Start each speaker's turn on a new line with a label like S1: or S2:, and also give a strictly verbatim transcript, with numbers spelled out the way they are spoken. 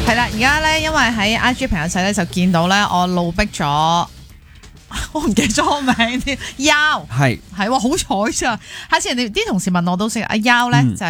S1: 係啦，而家咧因為喺 I G 朋友仔咧就見到咧我怒逼咗，我唔記得咗個名添，優
S2: 係
S1: 係喎，好彩咋，下次人哋啲同事問我都識，阿優咧就